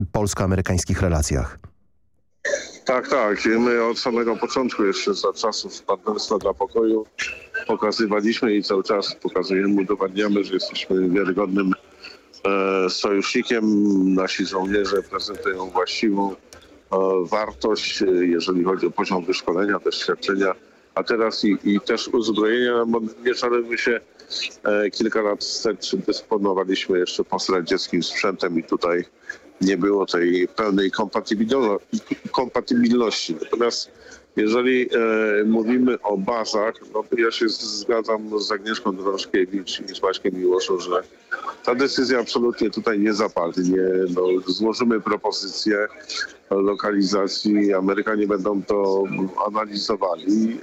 polsko-amerykańskich relacjach. Tak, tak. My od samego początku, jeszcze za czasów Partnerstwa dla Pokoju, pokazywaliśmy i cały czas pokazujemy, udowadniamy, że jesteśmy wiarygodnym sojusznikiem. Nasi żołnierze prezentują właściwą wartość, jeżeli chodzi o poziom wyszkolenia, doświadczenia, a teraz i też uzbrojenia. Nie szalejmy się, kilka lat wstecz dysponowaliśmy jeszcze postradzieckim sprzętem i tutaj nie było tej pełnej kompatybilności. Natomiast jeżeli mówimy o bazach, no to ja się zgadzam z Agnieszką Drążkiewicz i z Maćkiem Miłoszą, że ta decyzja absolutnie tutaj nie zapadnie. No, złożymy propozycję lokalizacji, Amerykanie będą to analizowali,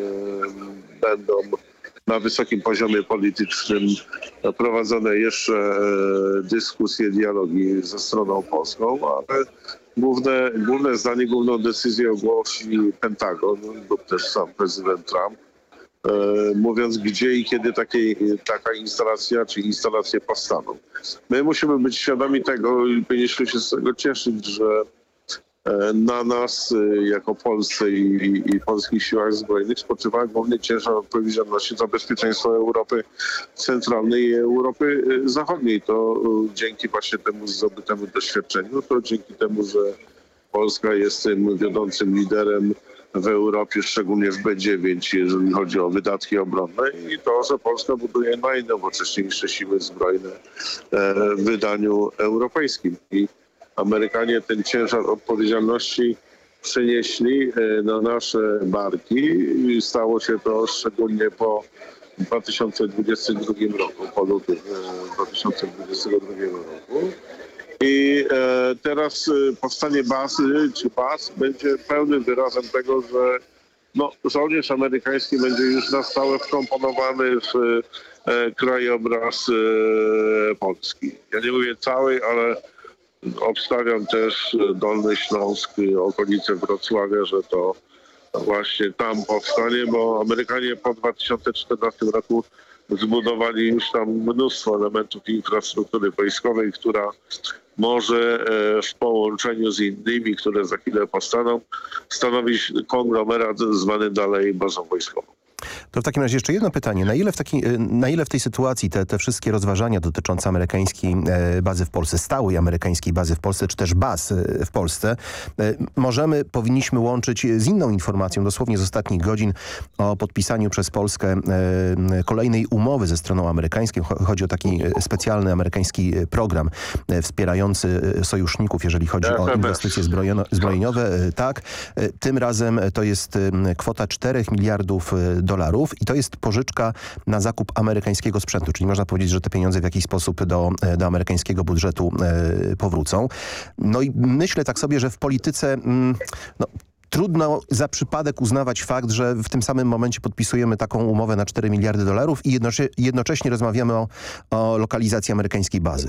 będą na wysokim poziomie politycznym prowadzone jeszcze dyskusje, dialogi ze stroną polską, ale główne zdanie, główną decyzję ogłosi Pentagon lub też sam prezydent Trump, mówiąc gdzie i kiedy taka instalacja czy instalacje powstaną. My musimy być świadomi tego i powinniśmy się z tego cieszyć, że na nas jako Polsce i polskich siłach zbrojnych spoczywa główny ciężar odpowiedzialności za bezpieczeństwo Europy Centralnej i Europy Zachodniej. To dzięki właśnie temu zdobytemu doświadczeniu, to dzięki temu, że Polska jest tym wiodącym liderem w Europie, szczególnie w B9, jeżeli chodzi o wydatki obronne i to, że Polska buduje najnowocześniejsze siły zbrojne w wydaniu europejskim. I Amerykanie ten ciężar odpowiedzialności przenieśli na nasze barki i stało się to szczególnie po 2022 roku, po lutym 2022 roku. I teraz powstanie bazy czy baz będzie pełnym wyrazem tego, że żołnierz amerykański będzie już na stałe wkomponowany w krajobraz Polski. Ja nie mówię całej, ale obstawiam też Dolny Śląsk, okolice Wrocławia, że to właśnie tam powstanie, bo Amerykanie po 2014 roku zbudowali już tam mnóstwo elementów infrastruktury wojskowej, która może w połączeniu z innymi, które za chwilę powstaną, stanowić konglomerat zwany dalej bazą wojskową. To w takim razie jeszcze jedno pytanie. Na ile w tej sytuacji te wszystkie rozważania dotyczące amerykańskiej bazy w Polsce, stałej amerykańskiej bazy w Polsce, czy też baz w Polsce, powinniśmy łączyć z inną informacją, dosłownie z ostatnich godzin, o podpisaniu przez Polskę kolejnej umowy ze stroną amerykańską. Chodzi o taki specjalny amerykański program wspierający sojuszników, jeżeli chodzi o inwestycje zbrojeniowe. Tak, tym razem to jest kwota 4 miliardów dolarów i to jest pożyczka na zakup amerykańskiego sprzętu, czyli można powiedzieć, że te pieniądze w jakiś sposób do amerykańskiego budżetu powrócą. No i myślę tak sobie, że w polityce trudno za przypadek uznawać fakt, że w tym samym momencie podpisujemy taką umowę na 4 miliardy dolarów i jednocześnie rozmawiamy o lokalizacji amerykańskiej bazy.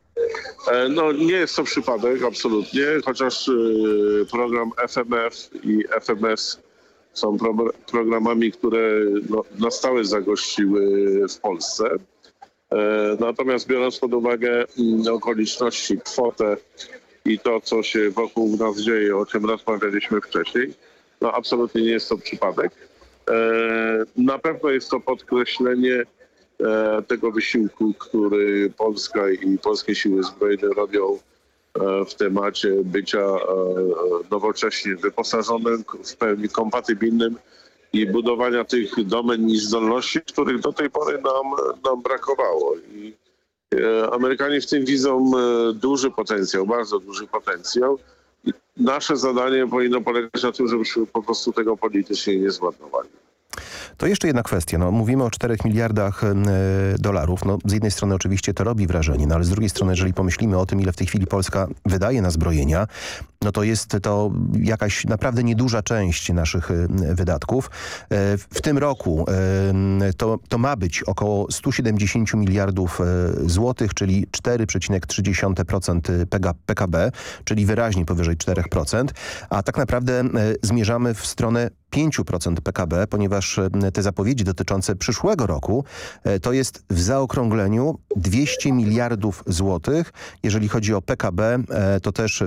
Nie jest to przypadek, absolutnie, chociaż program FMF i FMS są programami, które na stałe zagościły w Polsce. Natomiast biorąc pod uwagę okoliczności, kwotę i to, co się wokół nas dzieje, o czym rozmawialiśmy wcześniej, absolutnie nie jest to przypadek. Na pewno jest to podkreślenie tego wysiłku, który Polska i polskie siły zbrojne robią w temacie bycia nowocześnie wyposażonym, w pełni kompatybilnym i budowania tych domen i zdolności, których do tej pory nam brakowało. I Amerykanie w tym widzą duży potencjał, bardzo duży potencjał. I nasze zadanie powinno polegać na tym, żebyśmy po prostu tego politycznie nie zmarnowali. To jeszcze jedna kwestia. Mówimy o 4 miliardach dolarów. Z jednej strony oczywiście to robi wrażenie, ale z drugiej strony, jeżeli pomyślimy o tym, ile w tej chwili Polska wydaje na zbrojenia, to jest to jakaś naprawdę nieduża część naszych wydatków. W tym roku to ma być około 170 miliardów złotych, czyli 4,3% PKB, czyli wyraźnie powyżej 4%, a tak naprawdę zmierzamy w stronę 5% PKB, ponieważ te zapowiedzi dotyczące przyszłego roku to jest w zaokrągleniu 200 miliardów złotych. Jeżeli chodzi o PKB, to też